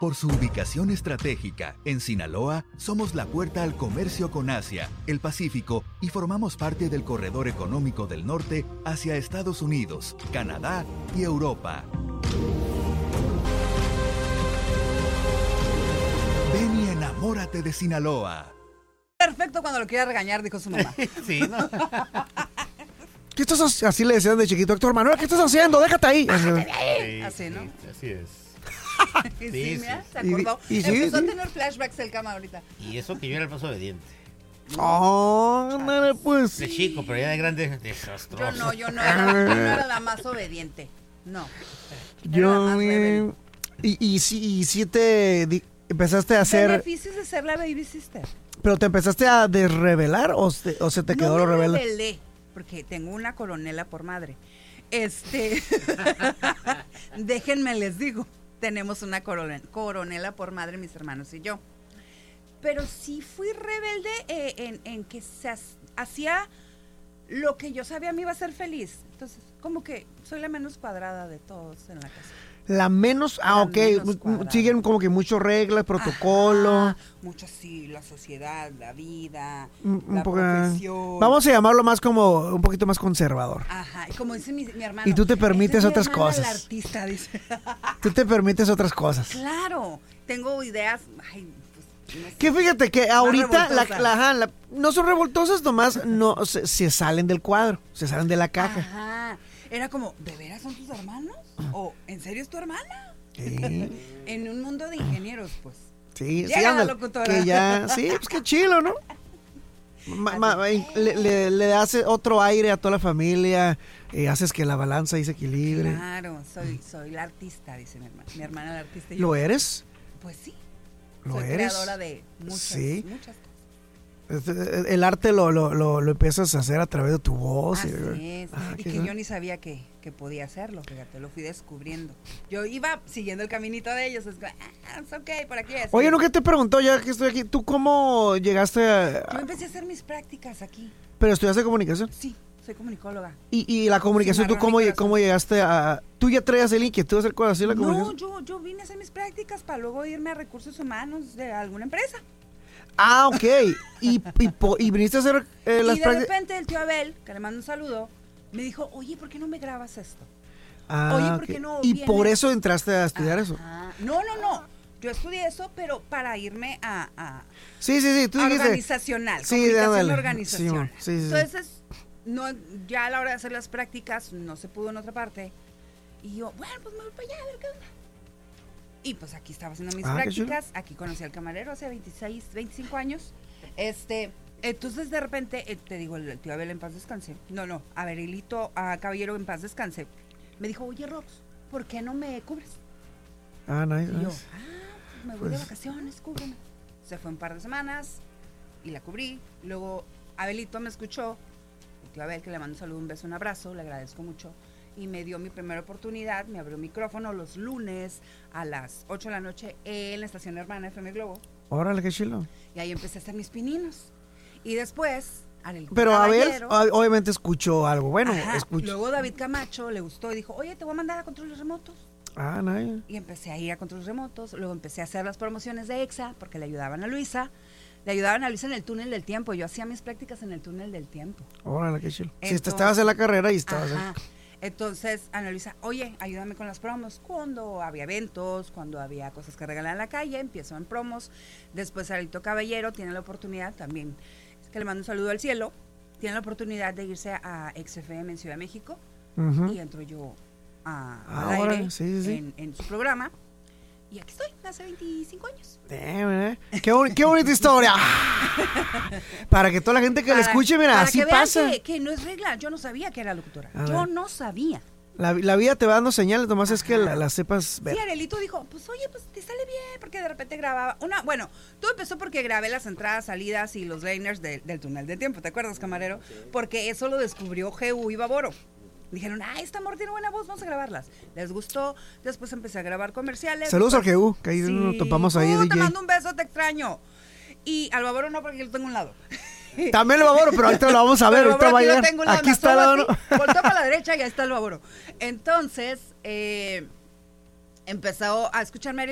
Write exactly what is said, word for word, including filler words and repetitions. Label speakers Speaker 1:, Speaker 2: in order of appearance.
Speaker 1: Por su ubicación estratégica, en Sinaloa, somos la puerta al comercio con Asia, el Pacífico y formamos parte del corredor económico del norte hacia Estados Unidos, Canadá y Europa. Ven y enamórate de Sinaloa.
Speaker 2: Perfecto cuando lo quiera regañar, dijo su mamá.
Speaker 3: Sí, ¿no?
Speaker 4: ¿Qué estás haciendo? Así le decían de chiquito, Héctor Manuel, ¿qué estás haciendo? Déjate ahí.
Speaker 3: Sí,
Speaker 2: Así, ¿no?
Speaker 3: sí, así es.
Speaker 2: Y sí,
Speaker 3: Sí,
Speaker 2: mira,
Speaker 3: sí.
Speaker 2: se acordó.
Speaker 4: Y- y sí,
Speaker 2: Empezó
Speaker 4: sí.
Speaker 2: a tener flashbacks el cama ahorita.
Speaker 3: Y eso que yo era el más obediente.
Speaker 4: Oh, no, pues.
Speaker 3: De chico, pero ya de grande,
Speaker 2: Yo
Speaker 3: desastroso.
Speaker 2: no, yo no era, yo no era la más obediente. No. Era la
Speaker 4: Yo.
Speaker 2: más rebelde.
Speaker 4: eh, y, y, sí, y sí te di- empezaste a hacer.
Speaker 2: Beneficios de ser la baby sister.
Speaker 4: ¿Pero te empezaste a desrevelar o se, o se te quedó
Speaker 2: no
Speaker 4: lo
Speaker 2: me
Speaker 4: rebelde?
Speaker 2: rebelé, porque tengo una coronela por madre. Este. Déjenme les digo. Tenemos una coronela, coronela por madre, mis hermanos y yo. Pero sí fui rebelde eh, en, en que se ha- hacía lo que yo sabía me iba a hacer feliz. Entonces, como que soy la menos cuadrada de todos en la casa.
Speaker 4: La menos. Ah,
Speaker 2: La
Speaker 4: ok.
Speaker 2: menos
Speaker 4: m-
Speaker 2: cuadrada.
Speaker 4: Siguen como que muchas reglas, protocolo.
Speaker 2: Ajá, mucho sí, la sociedad, la vida,
Speaker 4: un- un
Speaker 2: la
Speaker 4: poco-
Speaker 2: profesión.
Speaker 4: Vamos a llamarlo más como un poquito más conservador.
Speaker 2: Ajá, y como dice mi, mi hermano.
Speaker 4: Y tú te permites
Speaker 2: "Esa es mi
Speaker 4: otras
Speaker 2: hermana,
Speaker 4: cosas".
Speaker 2: La artista, dice.
Speaker 4: Tú te permites otras cosas.
Speaker 2: Claro, tengo ideas. Ay, pues, no sé.
Speaker 4: Que fíjate que ahorita la,
Speaker 2: revoltosas.
Speaker 4: la- ajá, la- no son revoltosas, nomás no se, se salen del cuadro, se salen de la caja.
Speaker 2: Ajá. Era como, ¿de veras son tus hermanos? ¿O en serio es tu hermana?
Speaker 4: Sí,
Speaker 2: En un mundo de ingenieros, pues.
Speaker 4: sí, sí,
Speaker 2: Llega la
Speaker 4: ándale,
Speaker 2: locutora.
Speaker 4: que ya, sí, pues qué chilo, ¿no? Ma- ma- le, le, le hace otro aire a toda la familia, eh, haces que la balanza ahí se equilibre.
Speaker 2: Claro, soy, soy la artista, dice mi hermana. Mi hermana la artista. y
Speaker 4: ¿Lo
Speaker 2: yo,
Speaker 4: eres?
Speaker 2: Pues sí.
Speaker 4: ¿Lo
Speaker 2: soy
Speaker 4: eres?
Speaker 2: creadora de muchas,
Speaker 4: Sí.
Speaker 2: muchas cosas.
Speaker 4: Este, El arte lo, lo, lo, lo empiezas a hacer a través de tu voz.
Speaker 2: Así
Speaker 4: y-
Speaker 2: es.
Speaker 4: Ah,
Speaker 2: y
Speaker 4: qué
Speaker 2: que
Speaker 4: bien.
Speaker 2: yo ni sabía que, que podía hacerlo, fíjate, lo fui descubriendo. Yo iba siguiendo el caminito de ellos, es como, ah, es ok, por aquí es.
Speaker 4: Oye, ¿no que te preguntó ya que estoy aquí? ¿Tú cómo llegaste a...?
Speaker 2: Yo empecé a hacer mis prácticas aquí.
Speaker 4: Pero estudiaste comunicación.
Speaker 2: Sí, soy comunicóloga.
Speaker 4: Y, y la comunicación, ¿tú
Speaker 2: Cimarrón
Speaker 4: cómo,
Speaker 2: mi
Speaker 4: lle-
Speaker 2: corazón.
Speaker 4: cómo llegaste a...? ¿Tú ya traías el inquietud de hacer cosas así en la
Speaker 2: No,
Speaker 4: comunicación?
Speaker 2: yo, yo vine a hacer mis prácticas para luego irme a recursos humanos de alguna empresa.
Speaker 4: Ah, ok. Y, y, po- y viniste a hacer eh, las
Speaker 2: y de
Speaker 4: prácticas...
Speaker 2: repente el tío Abel, que le mando un saludo, me dijo, oye, ¿por qué no me grabas esto?
Speaker 4: Ah,
Speaker 2: oye, ¿por
Speaker 4: ok.
Speaker 2: qué no
Speaker 4: Y
Speaker 2: vienes?
Speaker 4: por eso entraste a estudiar eso.
Speaker 2: Ajá. No, no, no. Yo estudié eso, pero para irme a... a
Speaker 4: Sí, sí, sí. Tú dijiste...
Speaker 2: organizacional,
Speaker 4: Sí,
Speaker 2: comunicación
Speaker 4: ándale.
Speaker 2: organizacional.
Speaker 4: Sí, sí, sí.
Speaker 2: Entonces, no, ya a la hora de hacer las prácticas no se pudo en otra parte. Y yo, bueno, pues me voy para allá a ver qué onda. Y pues aquí estaba haciendo mis
Speaker 4: Ah, qué chulo.
Speaker 2: prácticas, aquí conocí al camarero hace veintiséis, veinticinco años. Este, entonces de repente, eh, te digo, el tío Abel en paz descanse. No, no, Abelito, a Caballero en paz descanse. Me dijo, oye, Rox, ¿por qué no me cubres?
Speaker 4: Ah, nice,
Speaker 2: Y yo,
Speaker 4: nice.
Speaker 2: ah, pues me voy de
Speaker 4: Pues-
Speaker 2: vacaciones, cúbreme. Se fue un par de semanas y la cubrí. Luego Abelito me escuchó, el tío Abel, que le mando un saludo, un beso, un abrazo, le agradezco mucho. Y me dio mi primera oportunidad, me abrió micrófono los lunes a las ocho de la noche en la estación hermana F M Globo.
Speaker 4: Órale, qué chilo.
Speaker 2: Y ahí empecé a hacer mis pininos. Y después, Arely
Speaker 4: Pero a ver,
Speaker 2: Caballero,
Speaker 4: ob- obviamente escuchó algo. Bueno,
Speaker 2: ajá,
Speaker 4: escuchó.
Speaker 2: luego David Camacho le gustó y dijo, oye, te voy a mandar a controles remotos.
Speaker 4: Ah, nice.
Speaker 2: Y empecé a ir a controles remotos, luego empecé a hacer las promociones de EXA, porque le ayudaban a Luisa, le ayudaban a Luisa en el túnel del tiempo, yo hacía mis prácticas en el túnel del tiempo.
Speaker 4: Órale, qué chilo. Si te
Speaker 2: Entonces-
Speaker 4: estabas en la carrera y estabas ahí.
Speaker 2: Ajá. Entonces, Ana Luisa, oye, ayúdame con las promos. Cuando había eventos, cuando había cosas que regalar en la calle, empiezo en promos. Después, Arito Caballero tiene la oportunidad también, es que le mando un saludo al cielo, tiene la oportunidad de irse a X F M en Ciudad de México
Speaker 4: Ujú.
Speaker 2: y entro yo a,
Speaker 4: Ah,
Speaker 2: al
Speaker 4: órale,
Speaker 2: aire
Speaker 4: sí, sí, sí.
Speaker 2: En, en su programa. Y aquí estoy, hace veinticinco años.
Speaker 4: Damn, eh. Qué, boni- qué bonita historia. Ah. Para que toda la gente que la
Speaker 2: Para-
Speaker 4: escuche, mira,
Speaker 2: para
Speaker 4: así
Speaker 2: que vean
Speaker 4: pasa.
Speaker 2: Que, que no es regla, yo no sabía que era locutora.
Speaker 4: A
Speaker 2: Yo
Speaker 4: ver.
Speaker 2: no sabía.
Speaker 4: La, la vida te va dando señales, nomás es que
Speaker 2: Ajá.
Speaker 4: la, la sepas ver.
Speaker 2: Sí, Arelito dijo, pues oye, pues te sale bien, porque de repente grababa una, bueno, todo empezó porque grabé las entradas, salidas y los laners de- del túnel de tiempo, ¿te acuerdas, camarero? Porque eso lo descubrió G U y Baboro. Dijeron, ah, esta amor tiene buena voz, vamos a grabarlas. Les gustó, después empecé a grabar comerciales.
Speaker 4: Saludos
Speaker 2: después-
Speaker 4: al G U, que ahí nos topamos ahí,
Speaker 2: Uh, te
Speaker 4: D J.
Speaker 2: mando un beso, te extraño. Y al Baboro no, porque yo lo tengo a un lado.
Speaker 4: También lo baboro, pero ahorita lo vamos a ver.
Speaker 2: Pero
Speaker 4: Ahorita
Speaker 2: Baboro
Speaker 4: va a
Speaker 2: aquí lo
Speaker 4: llegar.
Speaker 2: tengo a un lado,
Speaker 4: Aquí
Speaker 2: me
Speaker 4: está el
Speaker 2: asomo
Speaker 4: lado.
Speaker 2: así, volteo para la derecha y ahí está el Baboro. Entonces, eh, empezó a escucharme